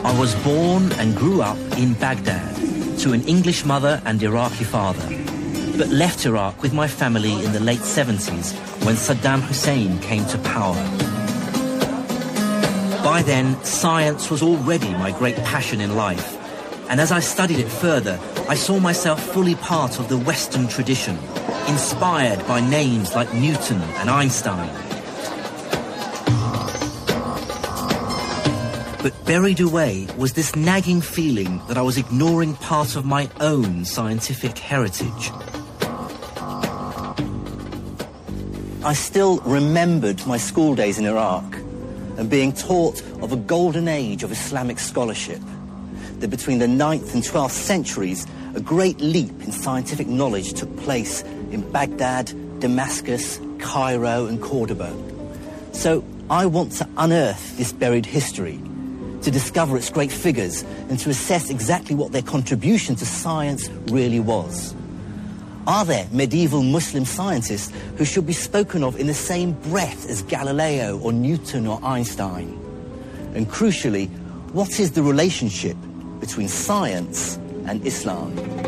I was born and grew up in Baghdad to an English mother and Iraqi father, but left Iraq with my family in the late 70s when Saddam Hussein came to power. By then, science was already my great passion in life, and as I studied it further, I saw myself fully part of the Western tradition, inspired by names like Newton and Einstein. But buried away was this nagging feeling that I was ignoring part of my own scientific heritage. I still remembered my school days in Iraq and being taught of a golden age of Islamic scholarship, that between the 9th and 12th centuries, a great leap in scientific knowledge took place in Baghdad, Damascus, Cairo and Cordoba. So I want to unearth this buried history, to discover its great figures and to assess exactly what their contribution to science really was. Are there medieval Muslim scientists who should be spoken of in the same breath as Galileo or Newton or Einstein? And crucially, what is the relationship between science and Islam?